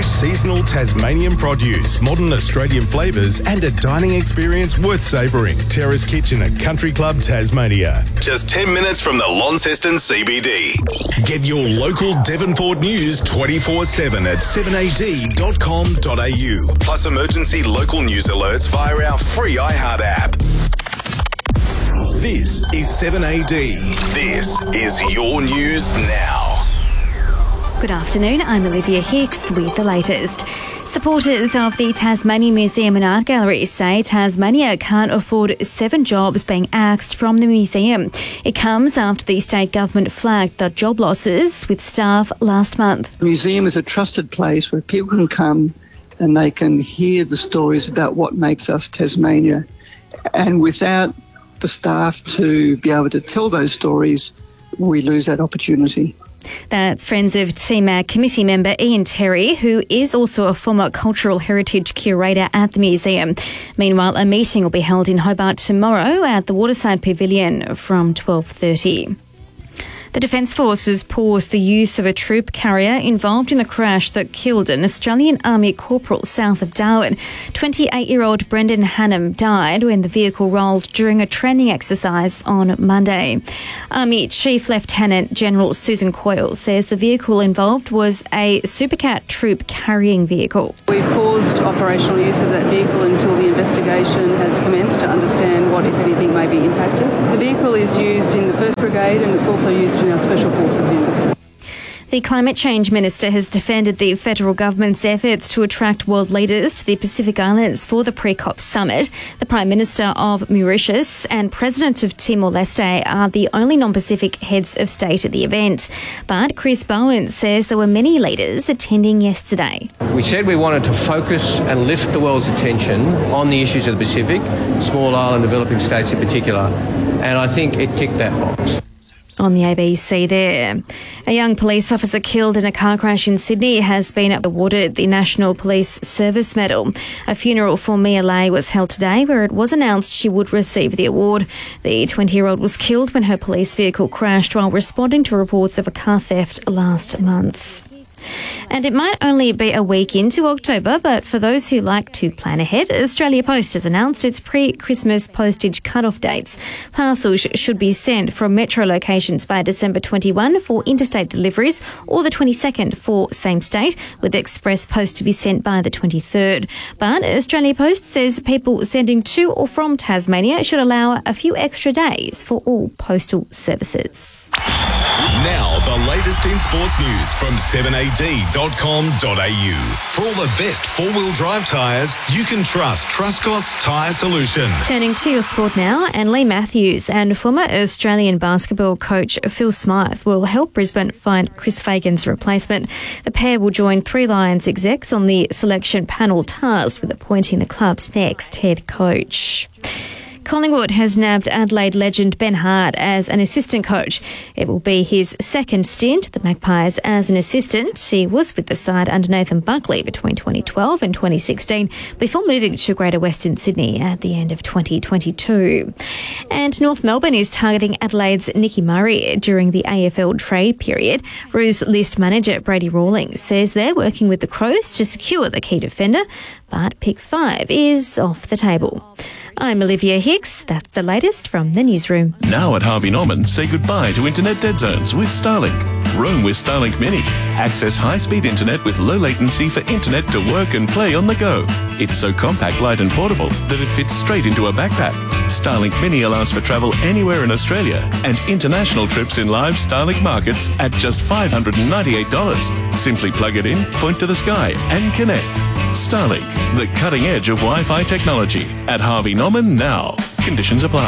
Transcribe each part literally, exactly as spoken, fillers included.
fresh seasonal Tasmanian produce, modern Australian flavours and a dining experience worth savouring. Terrace Kitchen at Country Club Tasmania. Just ten minutes from the Launceston C B D. Get your local Devonport news twenty-four seven at seven a d dot com dot a u. Plus emergency local news alerts via our free iHeart app. This is seven A D. This is your news now. Good afternoon, I'm Olivia Hicks with the latest. Supporters of the Tasmanian Museum and Art Gallery say Tasmania can't afford seven jobs being axed from the museum. It comes after the state government flagged the job losses with staff last month. The museum is a trusted place where people can come and they can hear the stories about what makes us Tasmania. And without the staff to be able to tell those stories, we lose that opportunity. That's Friends of T M A C committee member Ian Terry, who is also a former cultural heritage curator at the museum. Meanwhile, a meeting will be held in Hobart tomorrow at the Waterside Pavilion from twelve thirty. The Defence Forces paused the use of a troop carrier involved in a crash that killed an Australian Army corporal south of Darwin. twenty-eight-year-old Brendan Hannam died when the vehicle rolled during a training exercise on Monday. Army Chief Lieutenant General Susan Coyle says the vehicle involved was a Supercat troop carrying vehicle. We've paused operational use of that vehicle until the investigation has commenced to understand what, if anything, may be impacted. The vehicle is used in the first Brigade and it's also used in our Special Forces units. The Climate Change Minister has defended the federal government's efforts to attract world leaders to the Pacific Islands for the pre-COP summit. The Prime Minister of Mauritius and President of Timor-Leste are the only non-Pacific heads of state at the event. But Chris Bowen says there were many leaders attending yesterday. We said we wanted to focus and lift the world's attention on the issues of the Pacific, small island developing states in particular, and I think it ticked that box. On the A B C there. A young police officer killed in a car crash in Sydney has been awarded the National Police Service Medal. A funeral for Mia Lay was held today where it was announced she would receive the award. The twenty-year-old was killed when her police vehicle crashed while responding to reports of a car theft last month. And it might only be a week into October, but for those who like to plan ahead, Australia Post has announced its pre-Christmas postage cut-off dates. Parcels should be sent from metro locations by December twenty-first for interstate deliveries or the twenty-second for same state, with express post to be sent by the twenty-third. But Australia Post says people sending to or from Tasmania should allow a few extra days for all postal services. Now, the latest in sports news from seven a d dot com dot a u. For all the best four-wheel drive tyres, you can trust Truscott's Tyre Solution. Turning to your sport now, and Lee Matthews and former Australian basketball coach Phil Smyth will help Brisbane find Chris Fagan's replacement. The pair will join Three Lions execs on the selection panel tasked with appointing the club's next head coach. Collingwood has nabbed Adelaide legend Ben Hart as an assistant coach. It will be his second stint at the Magpies as an assistant. He was with the side under Nathan Buckley between twenty twelve and twenty sixteen before moving to Greater Western Sydney at the end of twenty twenty-two. And North Melbourne is targeting Adelaide's Nicky Murray during the A F L trade period. Roos list manager Brady Rawlings says they're working with the Crows to secure the key defender, but pick five is off the table. I'm Olivia Hicks. That's the latest from the newsroom. Now at Harvey Norman, say goodbye to internet dead zones with Starlink. Roam with Starlink Mini. Access high-speed internet with low latency for internet to work and play on the go. It's so compact, light and portable that it fits straight into a backpack. Starlink Mini allows for travel anywhere in Australia and international trips in live Starlink markets at just five hundred ninety-eight dollars. Simply plug it in, point to the sky and connect. Starlink, the cutting edge of Wi-Fi technology. At Harvey Norman now. Conditions apply.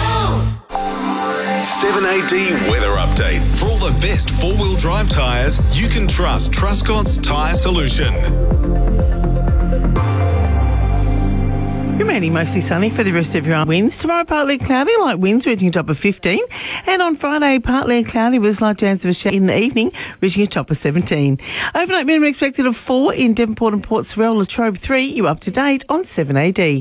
seven A D weather update. For all the best four-wheel drive tyres, you can trust Truscott's Tyre Solution. Remaining mostly sunny for the rest of your winds. Tomorrow, partly cloudy, light winds reaching a top of fifteen. And on Friday, partly cloudy with slight chance of a shower in the evening, reaching a top of seventeen. Overnight minimum expected of four in Devonport and Port Sorell, Latrobe three. You up to date on seven A D.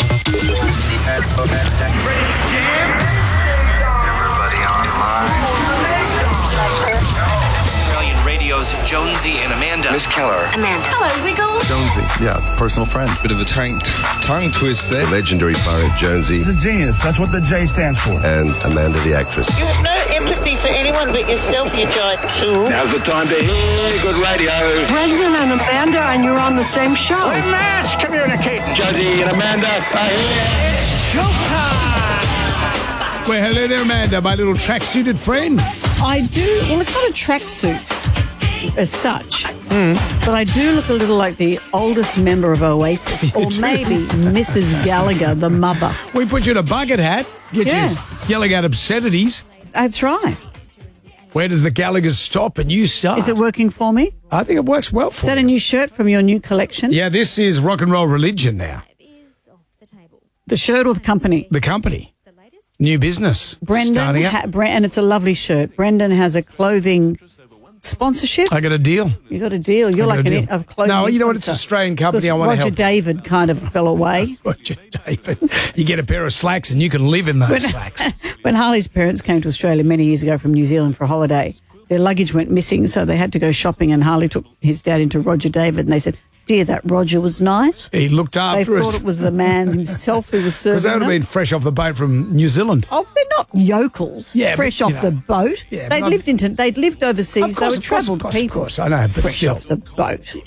Australian radio's Jonesy and Amanda. Miss Keller. Amanda. Hello, Wiggles. Jonesy, yeah, personal friend. Bit of a tongue, tongue twist there. The legendary pirate Jonesy. He's a genius. That's what the J stands for. And Amanda, the actress. You have no empathy for anyone but yourself, you giant tool. Now's the time to hear good radio. Brendan and Amanda, and you're on the same show. We're mass communicating. Jonesy and Amanda are here. It's showtime. Well, hello there, Amanda, my little track-suited friend. I do. Well, it's not a tracksuit as such, mm. but I do look a little like the oldest member of Oasis, or maybe Missus Gallagher, the mother. We put you in a bucket hat, get Yeah. you yelling out obscenities. That's right. Where does the Gallaghers stop and you start? Is it working for me? I think it works well for Is that you. a new shirt from your new collection? Yeah, this is Rock and Roll Religion now. The shirt or the company? The company. New business. Brendan, starting up. ha- Bre- and it's a lovely shirt. Brendan has a clothing sponsorship. I got a deal. You got a deal. You're I got like a an deal. of clothing. No, you know what? influencer. It's an Australian company. I want to Roger help. David kind of fell away. Roger David. You get a pair of slacks and you can live in those When- slacks. When Harley's parents came to Australia many years ago from New Zealand for a holiday, their luggage went missing, so they had to go shopping, and Harley took his dad into Roger David, and they said, dear, that Roger was nice. He looked after They us. thought it was the man himself who was serving Because they would have them. been fresh off the boat from New Zealand. Oh, they're not yokels, Yeah, fresh but, off you know, the boat. yeah, they'd but lived into, they'd lived overseas. Of course, they were of course, travelled of course, people. Of course, I know, but fresh still. off the boat.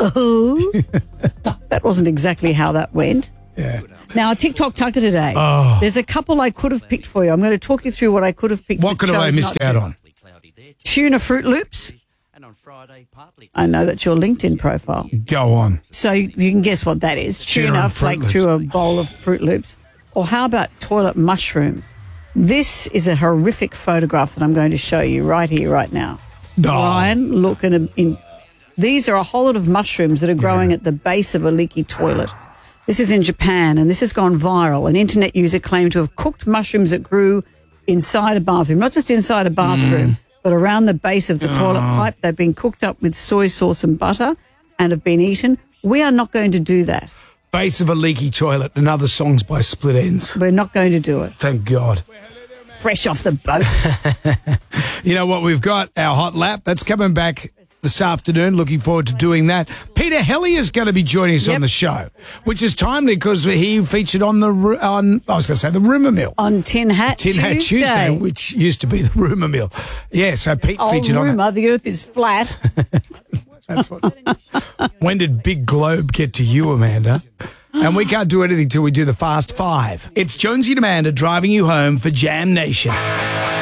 That wasn't exactly how that went. Yeah. Now, a TikTok tucker today. Oh. There's a couple I could have picked for you. I'm going to talk you through what I could have picked. What but could have I chose missed not out to. on? Tuna Fruit Loops. I know that's your LinkedIn profile. Go on. So you, you can guess what that is. Tuna Tuna and Fruit flaked Loops. through a bowl of Fruit Loops. Or how about toilet mushrooms? This is a horrific photograph that I'm going to show you right here, right now. Oh. Ryan, look in, a, in these are a whole lot of mushrooms that are growing yeah. at the base of a leaky toilet. This is in Japan, and this has gone viral. An internet user claimed to have cooked mushrooms that grew inside a bathroom, not just inside a bathroom, mm. but around the base of the oh. toilet pipe. They've been cooked up with soy sauce and butter and have been eaten. We are not going to do that. Base of a leaky toilet and other songs by Split Ends. We're not going to do it. Thank God. Fresh off the boat. You know what? We've got our hot lap. That's coming back this afternoon. Looking forward to doing that. Peter Helly is going to be joining us yep. on the show, which is timely because he featured on the on I was going to say the Rumour Mill on Tin Hat Tin Tuesday. Hat Tuesday, which used to be the Rumour Mill. Yeah, so Pete Old featured rumor, on that. The Earth is flat. That's what. When did Big Globe get to you, Amanda? And we can't do anything till we do the Fast Five. It's Jonesy and Amanda driving you home for Jam Nation.